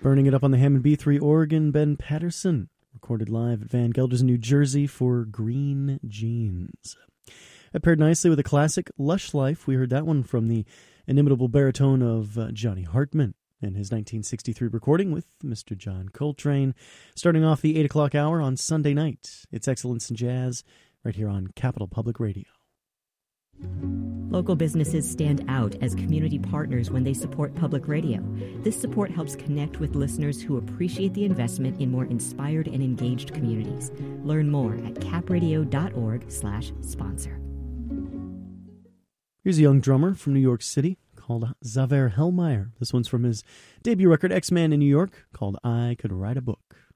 Burning It Up on the Hammond B3 organ, Ben Patterson, recorded live at Van Gelders in New Jersey for Green Jeans. It paired nicely with a classic, Lush Life. We heard that one from the inimitable baritone of Johnny Hartman and his 1963 recording with Mr. John Coltrane. Starting off the 8 o'clock hour on Sunday night, it's Excellence in Jazz right here on Capital Public Radio. Local businesses stand out as community partners when they support public radio. This support helps connect with listeners who appreciate the investment in more inspired and engaged communities. Learn more at capradio.org/sponsor. Here's a young drummer from New York City called Xavier Hellmeyer. This one's from his debut record, X-Man in New York, called I Could Write a Book.